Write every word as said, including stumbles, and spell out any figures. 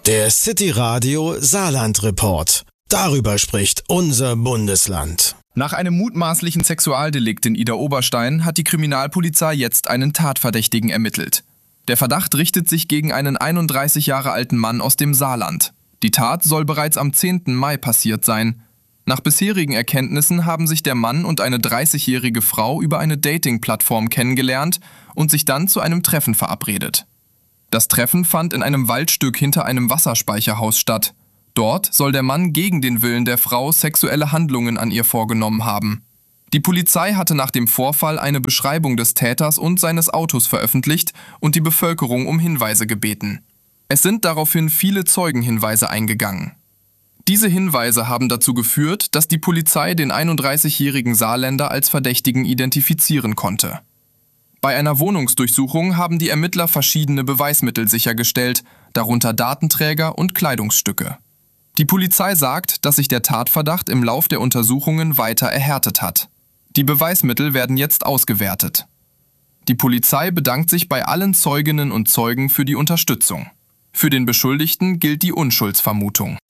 Der City Radio Saarland Report. Darüber spricht unser Bundesland. Nach einem mutmaßlichen Sexualdelikt in Idar-Oberstein hat die Kriminalpolizei jetzt einen Tatverdächtigen ermittelt. Der Verdacht richtet sich gegen einen einunddreißig Jahre alten Mann aus dem Saarland. Die Tat soll bereits am zehnten Mai passiert sein. Nach bisherigen Erkenntnissen haben sich der Mann und eine dreißigjährige Frau über eine Dating-Plattform kennengelernt und sich dann zu einem Treffen verabredet. Das Treffen fand in einem Waldstück hinter einem Wasserspeicherhaus statt. Dort soll der Mann gegen den Willen der Frau sexuelle Handlungen an ihr vorgenommen haben. Die Polizei hatte nach dem Vorfall eine Beschreibung des Täters und seines Autos veröffentlicht und die Bevölkerung um Hinweise gebeten. Es sind daraufhin viele Zeugenhinweise eingegangen. Diese Hinweise haben dazu geführt, dass die Polizei den einunddreißigjährigen Saarländer als Verdächtigen identifizieren konnte. Bei einer Wohnungsdurchsuchung haben die Ermittler verschiedene Beweismittel sichergestellt, darunter Datenträger und Kleidungsstücke. Die Polizei sagt, dass sich der Tatverdacht im Lauf der Untersuchungen weiter erhärtet hat. Die Beweismittel werden jetzt ausgewertet. Die Polizei bedankt sich bei allen Zeuginnen und Zeugen für die Unterstützung. Für den Beschuldigten gilt die Unschuldsvermutung.